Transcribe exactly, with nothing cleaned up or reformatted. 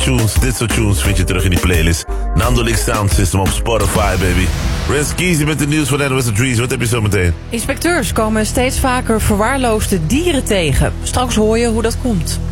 tunes, dit soort tunes vind je terug in die playlist. Nando X Sound System op Spotify, baby. Renskies met de nieuws van N O S Trees. Wat heb je zo meteen? Inspecteurs komen steeds vaker verwaarloosde dieren tegen. Straks hoor je hoe dat komt.